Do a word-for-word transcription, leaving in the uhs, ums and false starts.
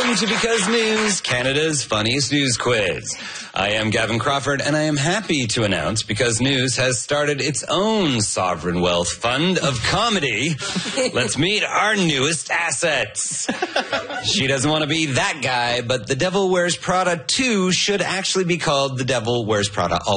Welcome to Because News, Canada's funniest news quiz. I am Gavin Crawford, and I am happy to announce Because News has started its own sovereign wealth fund of comedy. Let's meet our newest assets. She doesn't want to be that guy, but The Devil Wears Prada two should actually be called The Devil Wears Prada